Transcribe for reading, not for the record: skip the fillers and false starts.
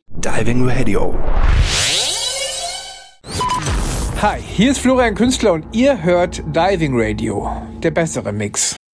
Diving Radio. Hi, hier ist Florian Künstler und ihr hört Diving Radio, der bessere Mix.